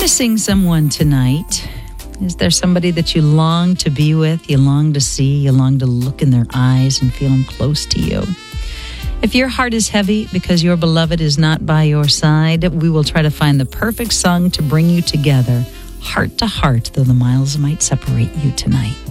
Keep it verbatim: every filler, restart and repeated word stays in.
missing someone tonight? Is there somebody that you long to be with, you long to see, you long to look in their eyes and feel them close to you? If your heart is heavy because your beloved is not by your side, we will try to find the perfect song to bring you together, heart to heart, though the miles might separate you tonight.